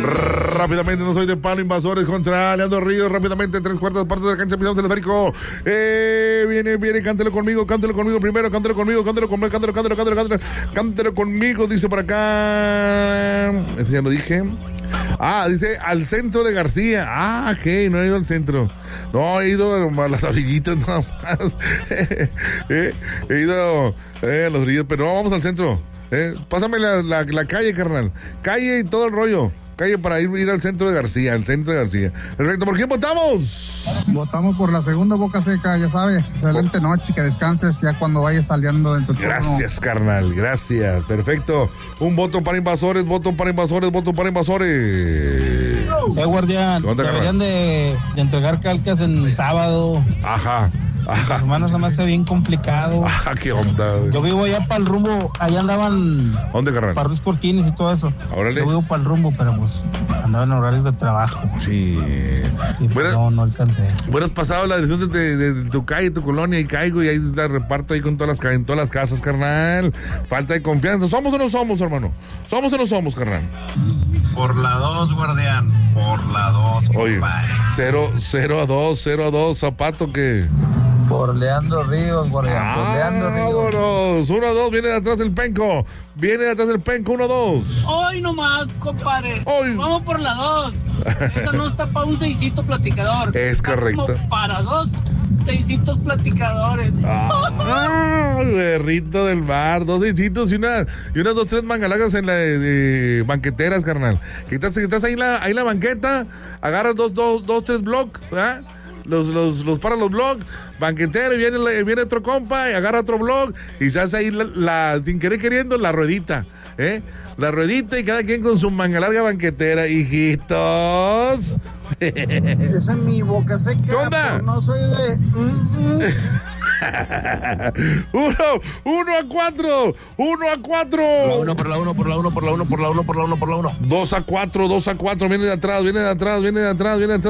Rápidamente, no soy de palo, Invasores contra Leandro Ríos. Rápidamente, 3/4 partes de la cancha, pisamos el esférico. Viene, cántelo conmigo primero, cántelo conmigo, dice por acá. Eso ya lo dije. Dice al centro de García. Ok, no he ido al centro. No, he ido a las orillitas nada más. He ido a las orillas, pero no, vamos al centro. Pásame la calle, carnal. Calle y todo el rollo. Calle para ir al centro de García, Perfecto, ¿por quién votamos? Votamos por la segunda Boca Seca, ya sabes. Excelente noche, que descanses ya cuando vayas saliendo de tu turno. Gracias, carnal, gracias. Perfecto. Un voto para Invasores. Guardián, deberían de entregar calcas en sábado. Ajá. Las hermanas se me hace bien complicado. ¿Qué onda? Yo vivo allá para el rumbo, allá andaban. ¿Dónde, carnal? Para Ruiz Cortines y todo eso. Órale. Yo vivo para el rumbo, pero pues andaban en horarios de trabajo. Sí. Y pues, no alcancé. Bueno, has pasado la dirección de tu calle, tu colonia, y caigo y ahí la reparto ahí con todas las casas, carnal. Falta de confianza. ¿Somos o no somos, hermano? ¿Somos o no somos, carnal? Por la 2, guardián. Por la 2, oye, compadre. 0-2, Zapato, que... Por Leandro Ríos, guardián. Por Leandro Ríos. 1-2, viene de atrás el penco. 1-2. Hoy nomás, compadre. Hoy. Vamos por la 2. Esa no está para un seisito platicador. Es está correcto. Como para 2 seisitos platicadores. Berrito del bar, 2 seisitos y unas 2-3 mangalagas en la de banqueteras, carnal. Que estás ahí en la banqueta, agarras 2-3 blogs, ¿verdad? Los para los blogs, banquetero, y viene otro compa y agarra otro blog y se hace ahí sin querer queriendo la ruedita, la ruedita, y cada quien con su manga larga banquetera, hijitos. Esa es mi Boca Seca. ¿Qué onda? No soy de... 1-4. 2-4. 2-4. Viene de atrás.